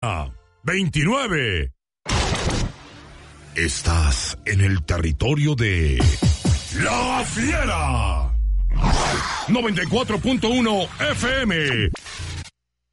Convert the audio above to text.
29. Estás en el territorio de La Fiera. 94.1 FM.